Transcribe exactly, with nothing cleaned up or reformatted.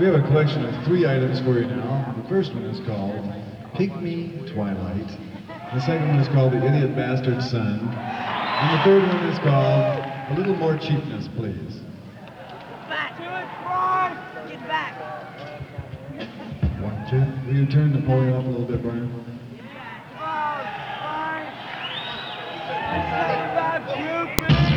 We have a collection of three items for you now. The first one is called Pygmy Twilight. The second one is called The Idiot Bastard Son. And the third one is called A Little More Cheapness, Please. Back. Do it, Brian. Get back. One, two. Will you turn the podium up a little bit, Brian? Get back, Brian.